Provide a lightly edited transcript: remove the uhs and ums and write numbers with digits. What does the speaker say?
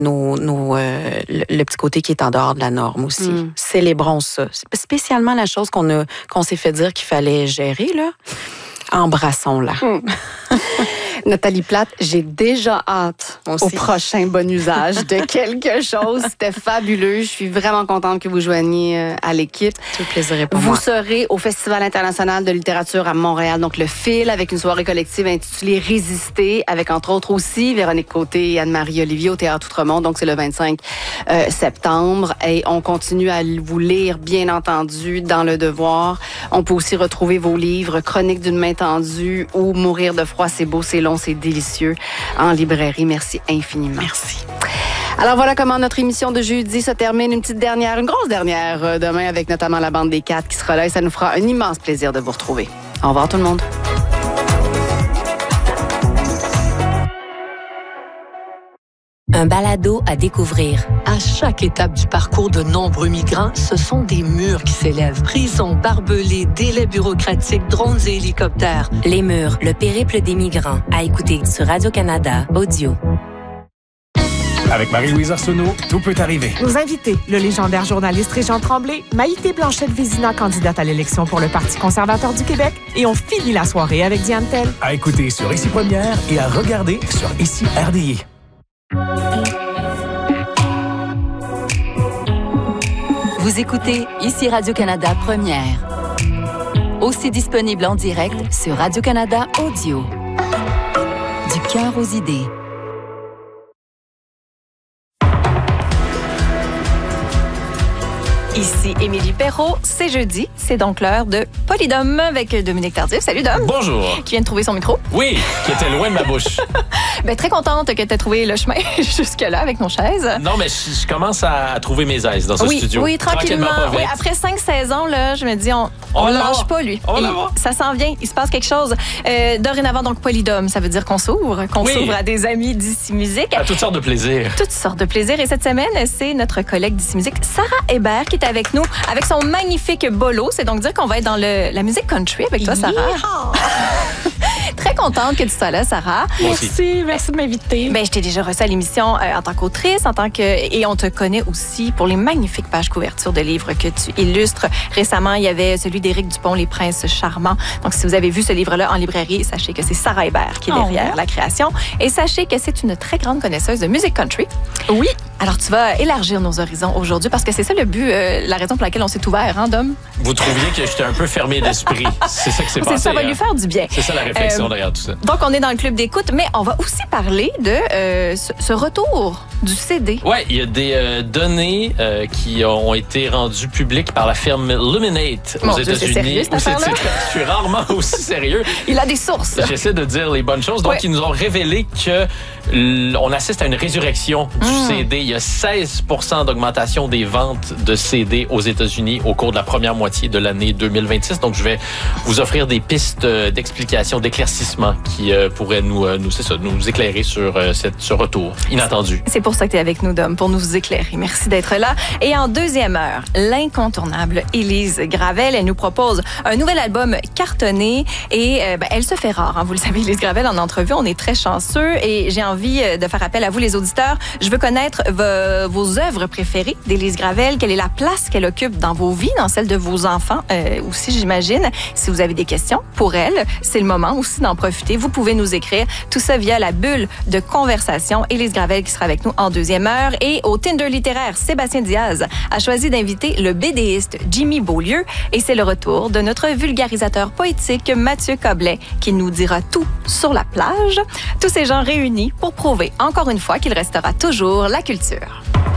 le petit côté qui est en dehors de la norme aussi. Célébrons ça. Spécialement la chose qu'on s'est fait dire qu'il fallait gérer, là. Embrassons-la. Nathalie Plate, j'ai déjà hâte au prochain bon usage de quelque chose. C'était fabuleux. Je suis vraiment contente que vous joigniez à l'équipe. Tout le plaisir est pour moi. Vous serez au Festival international de littérature à Montréal, donc le FIL, avec une soirée collective intitulée Résister, avec entre autres aussi Véronique Côté et Anne-Marie Olivier au Théâtre Outremont. Donc c'est le 25 septembre. Et on continue à vous lire, bien entendu, dans Le Devoir. On peut aussi retrouver vos livres Chronique d'une main tendue ou Mourir de froid, c'est beau, c'est long, c'est délicieux en librairie. Merci infiniment. Merci. Alors voilà comment notre émission de jeudi se termine. Une grosse dernière demain avec notamment la bande des 4 qui sera là et ça nous fera un immense plaisir de vous retrouver. Au revoir tout le monde. Un balado à découvrir. À chaque étape du parcours de nombreux migrants, ce sont des murs qui s'élèvent. Prisons, barbelés, délais bureaucratiques, drones et hélicoptères. Les murs, le périple des migrants. À écouter sur Radio-Canada Audio. Avec Marie-Louise Arsenault, tout peut arriver. Nos invités, le légendaire journaliste Régent Tremblay, Maïté Blanchette-Vézina, candidate à l'élection pour le Parti conservateur du Québec, et on finit la soirée avec Diane Tell. À écouter sur Ici Première et à regarder sur Ici RDI. Vous écoutez Ici Radio-Canada Première. Aussi disponible en direct sur Radio-Canada Audio. Du cœur aux idées. Ici Émilie Perrault, c'est jeudi, c'est donc l'heure de Polydome avec Dominique Tardif. Salut Dom. Bonjour. Qui vient de trouver son micro. Oui, qui était loin de ma bouche. Très contente que tu aies trouvé le chemin jusque-là avec nos chaises. Non, mais je commence à trouver mes aises dans ce studio. Oui, tranquillement. Oui, après 5 saisons, là, je me dis, on ne lâche pas, lui. Ça s'en vient, il se passe quelque chose. Dorénavant, donc, Polydome, ça veut dire qu'on s'ouvre à des amis d'Ici Musique. À toutes sortes de plaisirs. Toutes sortes de plaisirs. Et cette semaine, c'est notre collègue d'Ici Musique, Sarah Hébert, qui est avec nous, avec son magnifique bolo. C'est donc dire qu'on va être dans la musique country avec toi, Sarah. Très contente que tu sois là, Sarah. Merci de m'inviter. Je t'ai déjà reçue à l'émission en tant qu'autrice, et on te connaît aussi pour les magnifiques pages couvertures de livres que tu illustres. Récemment, il y avait celui d'Éric Dupont, Les Princes charmants. Donc, si vous avez vu ce livre-là en librairie, sachez que c'est Sarah Hébert qui est derrière la création. Et sachez que c'est une très grande connaisseuse de musique country. Oui. Alors, tu vas élargir nos horizons aujourd'hui parce que c'est ça le but, la raison pour laquelle on s'est ouvert, hein, Dom? Vous trouviez que j'étais un peu fermé d'esprit. C'est ça qui s'est passé. Ça va lui faire du bien. C'est ça la réflexion derrière tout ça. Donc, on est dans le club d'écoute, mais on va aussi parler de ce retour du CD. Oui, il y a des données qui ont été rendues publiques par la firme Luminate aux États-Unis. C'est sérieux, cette affaire-là? Je suis rarement aussi sérieux. Il a des sources. J'essaie de dire les bonnes choses. Donc, ils nous ont révélé que on assiste à une résurrection du CD. Il y a 16% d'augmentation des ventes de CD aux États-Unis au cours de la première moitié de l'année 2026. Donc, je vais vous offrir des pistes d'explication, d'éclaircissement qui pourraient nous éclairer sur ce retour inattendu. C'est pour ça que tu es avec nous, Dom, pour nous éclairer. Merci d'être là. Et en deuxième heure, l'incontournable Élise Gravel, elle nous propose un nouvel album cartonné et elle se fait rare. Hein. Vous le savez, Élise Gravel, en entrevue, on est très chanceux et j'ai envie de faire appel à vous, les auditeurs. Je veux connaître vos œuvres préférées d'Élise Gravel. Quelle est la place qu'elle occupe dans vos vies, dans celle de vos enfants aussi, j'imagine. Si vous avez des questions pour elle, c'est le moment aussi d'en profiter. Vous pouvez nous écrire tout ça via la bulle de conversation. Élise Gravel qui sera avec nous en deuxième heure. Et au Tinder littéraire, Sébastien Diaz a choisi d'inviter le BDiste Jimmy Beaulieu. Et c'est le retour de notre vulgarisateur poétique Mathieu Coblet qui nous dira tout sur la plage. Tous ces gens réunis pour prouver encore une fois qu'il restera toujours la culture.